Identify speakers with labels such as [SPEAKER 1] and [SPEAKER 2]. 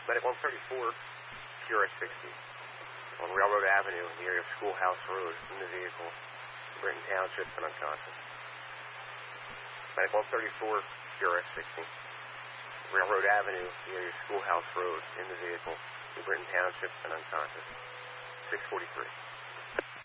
[SPEAKER 1] Medic 134, QRS 60. On Railroad Avenue in the area of Schoolhouse Road in the vehicle, Britton Township, and unconscious. Medic 134, QRS 60. Railroad Avenue, the area of Schoolhouse Road in the vehicle, Britton Township, and unconscious. 643.